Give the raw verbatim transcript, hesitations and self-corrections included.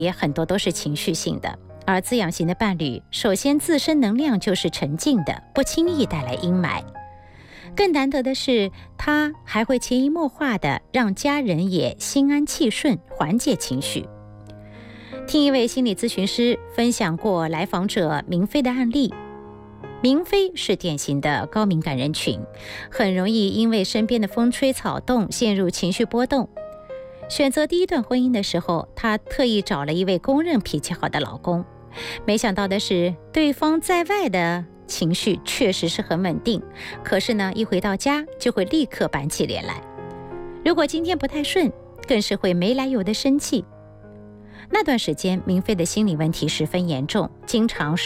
也很多都是情绪性的。而滋养型的伴侣，首先自身能量就是沉静的，不轻易带来阴霾。更难得的是，他还会潜移默化地让家人也心安气顺，缓解情绪。听一位心理咨询师分享过来访者明飞的案例。明飞是典型的高敏感人群，很容易因为身边的风吹草动陷入情绪波动。选择第一段婚姻的时候，她特意找了一位公认脾气好的老公。没想到的是，对方在外的情绪确实是很稳定，可是呢，一回到家就会立刻板起脸来。如果今天不太顺，更是会没来由的生气。那段时间，明飞的心理问题十分严重，经常